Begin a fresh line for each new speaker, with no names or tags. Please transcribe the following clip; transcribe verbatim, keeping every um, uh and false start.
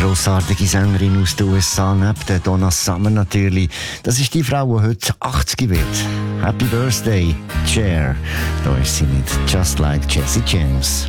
grossartige Sängerin aus den U S A, neben der Donna Summer natürlich. Das ist die Frau, die heute achtzig wird. Happy Birthday, Cher. Da ist sie mit Just Like Jesse James.